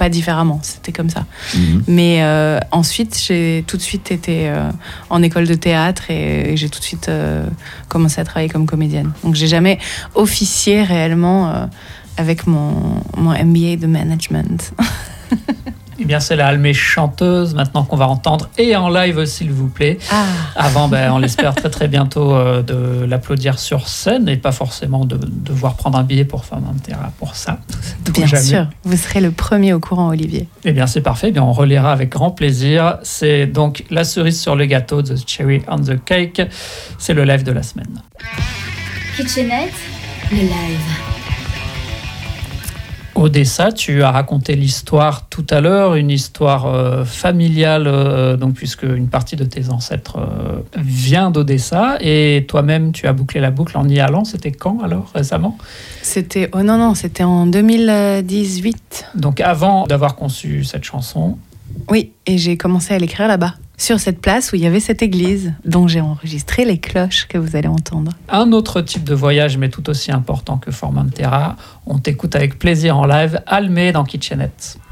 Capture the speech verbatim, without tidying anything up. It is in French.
pas différemment, c'était comme ça. Mmh. Mais euh, ensuite, j'ai tout de suite été euh, en école de théâtre et, et j'ai tout de suite euh, commencé à travailler comme comédienne. Donc, j'ai jamais officié réellement euh, avec mon, mon M B A de management. Eh bien, c'est la Almé chanteuse, maintenant qu'on va entendre, et en live, s'il vous plaît. Ah. Avant, ben, on l'espère très très bientôt euh, de l'applaudir sur scène, et pas forcément de devoir prendre un billet pour Formentera pour ça. Bien jamais. sûr, vous serez le premier au courant, Olivier. Eh bien, c'est parfait, eh bien, on relira avec grand plaisir. C'est donc la cerise sur le gâteau, The Cherry on the Cake. C'est le live de la semaine. Kitchenette, le live. Odessa, tu as raconté l'histoire tout à l'heure, une histoire euh, familiale, euh, donc puisque une partie de tes ancêtres euh, vient d'Odessa, et toi-même tu as bouclé la boucle en y allant. C'était quand alors, récemment ? C'était, oh non, non, c'était en deux mille dix-huit. Donc avant d'avoir conçu cette chanson. Oui, et j'ai commencé à l'écrire là-bas, sur cette place où il y avait cette église, dont j'ai enregistré les cloches que vous allez entendre. Un autre type de voyage, mais tout aussi important que Formentera. On t'écoute avec plaisir en live. Almé dans Kitchenette.